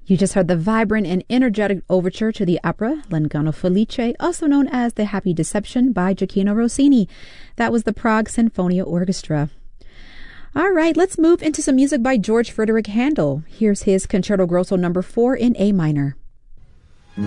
You just heard the vibrant and energetic overture to the opera L'Inganno Felice, also known as The Happy Deception by Gioachino Rossini. That was the Prague Sinfonia Orchestra. All right, let's move into some music by George Frederick Handel. Here's his Concerto Grosso No. 4 in A minor.